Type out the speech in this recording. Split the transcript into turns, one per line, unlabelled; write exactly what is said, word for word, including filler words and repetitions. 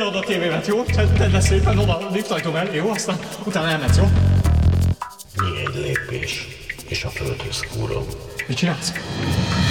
oda a tévémet, jó? Tedd le szépen oda a liftajtó mellé, jó? Aztán utána elmetsz, jó?
Még egy lépés, és a földhöz kúrom.
Mit csinálsz?